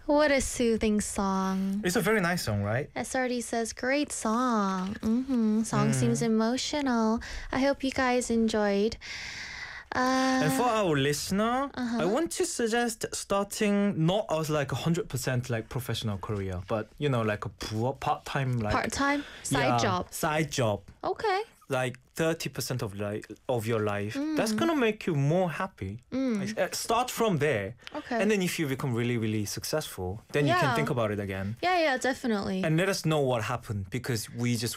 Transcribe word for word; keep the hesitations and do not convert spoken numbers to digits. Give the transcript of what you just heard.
What a soothing song. It's a very nice song, right? S R D says, great song. Mm-hmm. Song Mm. seems emotional. I hope you guys enjoyed. Uh, And for our listener, uh-huh. I want to suggest starting not as like one hundred percent like professional career, but you know, like a part-time like part-time side yeah, job. Side job. Okay. Like thirty percent of like of your life. Mm. That's going to make you more happy. Mm. Like, uh, start from there. Okay. And then if you become really really successful, then you Yeah. can think about it again. Yeah, yeah, definitely. And let us know what happened because we just